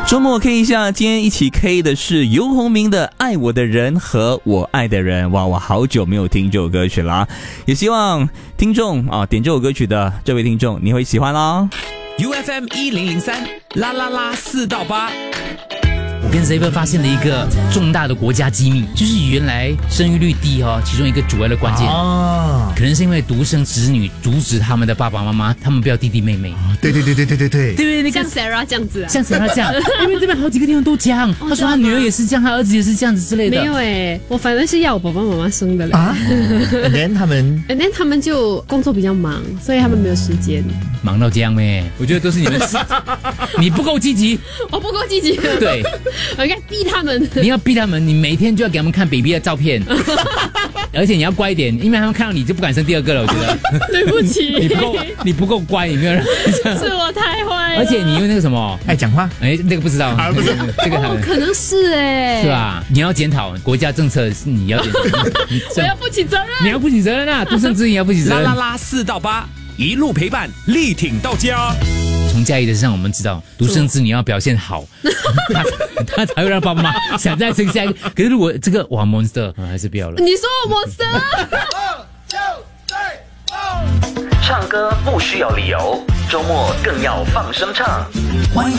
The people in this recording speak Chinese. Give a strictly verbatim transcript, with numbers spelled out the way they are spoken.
周末 K 一下，今天一起 K 的是游鸿明的《爱我的人和我爱的人》。哇，我好久没有听这首歌曲了，也希望听众啊点这首歌曲的这位听众你会喜欢啦。 U F M 一零零三啦啦啦四到八。 我跟 Xavier 发现了一个重大的国家机密，就是原来生育率低哦，其中一个主要的关键哦，可能是因为独生子女阻止他们的爸爸妈妈，他们不要弟弟妹妹。 对对对对对对对， 对对， 像 Sarah 这样子啊， 像 Sarah 这样，因为这边好几个地方都讲，他说他女儿也是这样，他儿子也是这样子之类的。 没有诶，我反正是要我爸爸妈妈生的嘞。 啊 ，and then 他们 ，and then 他们就工作比较忙，所以他们没有时间。 忙到这样咩？我觉得都是你们，你不够积极， 我不够积极。 对， 我应该逼他们。 你要逼他们，你每天就要给他们看 baby 的照片，而且你要乖一点，因为他们看到你就不敢生第二个了。我觉得， 对不起， 你不够，你不够乖，你没有让， 是我太坏了。 而且你用那个什么爱讲话， 哎，那个不知道， 啊不是这个哦，可能是哎， 是吧？你要检讨国家政策，是你要检讨， 我要负起责任， 你要负起责任啊！独生子女要负起责任。 啦啦啦四到八，一路陪伴，力挺到家。 从嘉义的身上我们知道，独生子女要表现好，他他才会让爸爸妈妈想再生下一个。可是如果这个哇 monster，、嗯、还是不要了。 你说我 monster？ 唱歌不需要理由，周末更要放声唱。欢迎